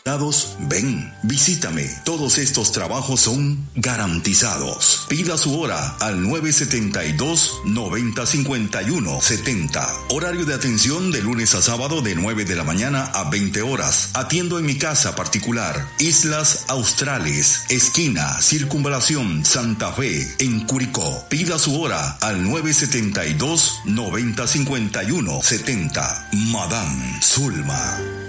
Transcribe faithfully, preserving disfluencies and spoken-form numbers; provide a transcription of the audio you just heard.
Ven, visítame. Todos estos trabajos son garantizados. Pida su hora al nueve siete dos, noventa cincuenta y uno setenta. Horario de atención de lunes a sábado de nueve de la mañana a veinte horas. Atiendo en mi casa particular. Islas Australes, esquina Circunvalación Santa Fe, en Curicó. Pida su hora al nueve siete dos, noventa cincuenta y uno setenta. Madame Zulma.